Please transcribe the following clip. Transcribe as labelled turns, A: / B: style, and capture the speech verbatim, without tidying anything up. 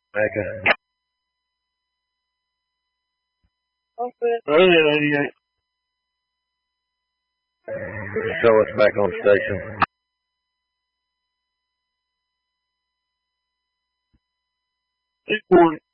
A: Mecca. eighty-eight. Show us back on station. Six forty.